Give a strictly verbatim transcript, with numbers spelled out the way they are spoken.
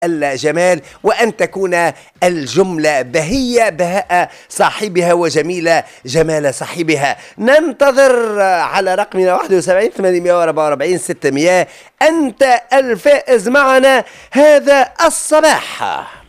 الجمال، وأن تكون الجملة بهية بهاء صاحبها وجميلة جمال صاحبها. ننتظر على رقمنا واحد وسبعين ثمانمائة وأربعة وأربعين ستمائة. أنت الفائز معنا هذا الصباح.